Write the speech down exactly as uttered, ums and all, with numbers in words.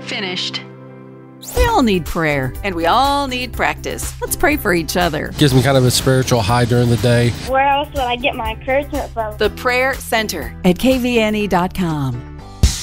Finished. We all need prayer, and we all need practice. Let's pray for each other. Gives me kind of a spiritual high during the day. Where else would I get my encouragement from? The Prayer Center at K V N E dot com.